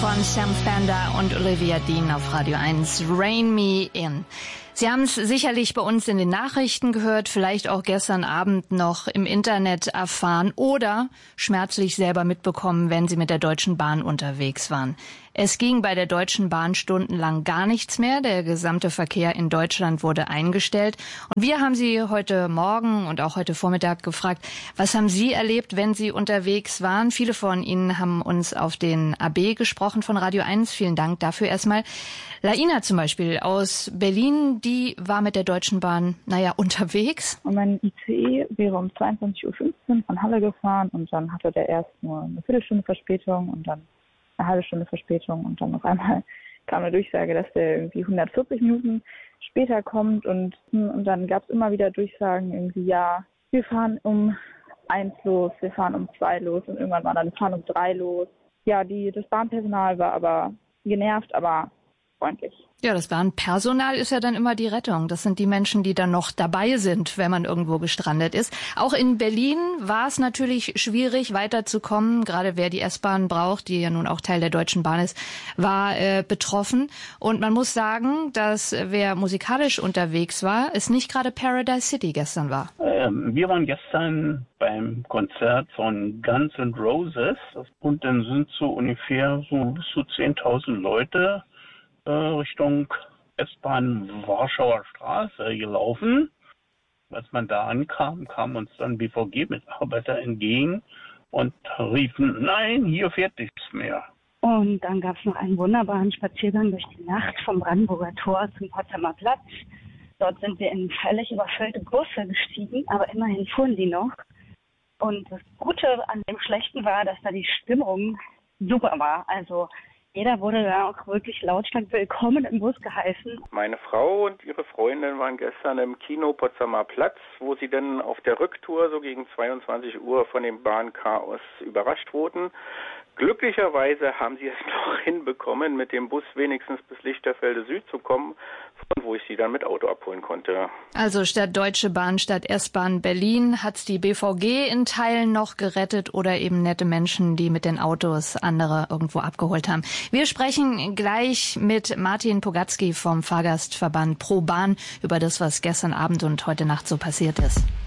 von Sam Fender und Olivia Dean auf Radio 1, Rain Me In. Sie haben es sicherlich bei uns in den Nachrichten gehört, vielleicht auch gestern Abend noch im Internet erfahren oder schmerzlich selber mitbekommen, wenn Sie mit der Deutschen Bahn unterwegs waren. Es ging bei der Deutschen Bahn stundenlang gar nichts mehr. Der gesamte Verkehr in Deutschland wurde eingestellt. Und wir haben Sie heute Morgen und auch heute Vormittag gefragt, was haben Sie erlebt, wenn Sie unterwegs waren? Viele von Ihnen haben uns auf den AB gesprochen von Radio 1. Vielen Dank dafür erstmal. Laina zum Beispiel aus Berlin, die war mit der Deutschen Bahn, unterwegs. Und mein ICE wäre um 22.15 Uhr von Halle gefahren und dann hatte der erst nur eine Viertelstunde Verspätung und dann eine halbe Stunde Verspätung und dann auf einmal kam eine Durchsage, dass der irgendwie 140 Minuten später kommt und dann gab es immer wieder Durchsagen irgendwie, ja, wir fahren um 1 los, wir fahren um 2 los und irgendwann war dann, wir fahren um 3 los. Ja, das Bahnpersonal war aber genervt, aber freundlich. Ja, das Bahnpersonal ist ja dann immer die Rettung. Das sind die Menschen, die dann noch dabei sind, wenn man irgendwo gestrandet ist. Auch in Berlin war es natürlich schwierig, weiterzukommen. Gerade wer die S-Bahn braucht, die ja nun auch Teil der Deutschen Bahn ist, war betroffen. Und man muss sagen, dass wer musikalisch unterwegs war, es nicht gerade Paradise City gestern war. Wir waren gestern beim Konzert von Guns N' Roses und dann sind so ungefähr bis zu 10.000 Leute Richtung S-Bahn Warschauer Straße gelaufen. Als man da ankam, kamen uns dann BVG-Mitarbeiter entgegen und riefen, nein, hier fährt nichts mehr. Und dann gab es noch einen wunderbaren Spaziergang durch die Nacht vom Brandenburger Tor zum Potsdamer Platz. Dort sind wir in völlig überfüllte Busse gestiegen, aber immerhin fuhren die noch. Und das Gute an dem Schlechten war, dass da die Stimmung super war. Also jeder wurde da auch wirklich lautstark willkommen im Bus geheißen. Meine Frau und ihre Freundin waren gestern im Kino Potsdamer Platz, wo sie dann auf der Rücktour so gegen 22 Uhr von dem Bahnchaos überrascht wurden. Glücklicherweise haben sie es noch hinbekommen, mit dem Bus wenigstens bis Lichterfelde Süd zu kommen, von wo ich sie dann mit Auto abholen konnte. Also statt Deutsche Bahn, statt S-Bahn Berlin hat's die BVG in Teilen noch gerettet oder eben nette Menschen, die mit den Autos andere irgendwo abgeholt haben. Wir sprechen gleich mit Martin Pogatzky vom Fahrgastverband Pro Bahn über das, was gestern Abend und heute Nacht so passiert ist.